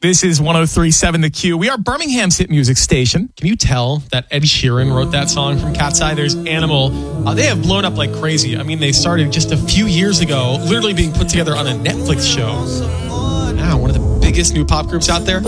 This is 103.7 The Q. We are Birmingham's hit music station. Can you tell that Ed Sheeran wrote that song from Cat's Eye? There's Animal. They have blown up like crazy. I mean, they started just a few years ago, literally being put together on a Netflix show. Now, one of the biggest new pop groups out there.